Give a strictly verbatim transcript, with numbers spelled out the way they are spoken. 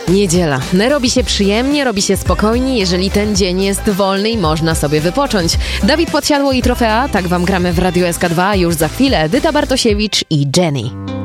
Niedziela. Robi się przyjemnie, robi się spokojnie, jeżeli ten dzień jest wolny i można sobie wypocząć. Dawid Podsiadło i Trofea, tak wam gramy w Radiu S K dwa, już za chwilę Edyta Bartosiewicz i Jenny.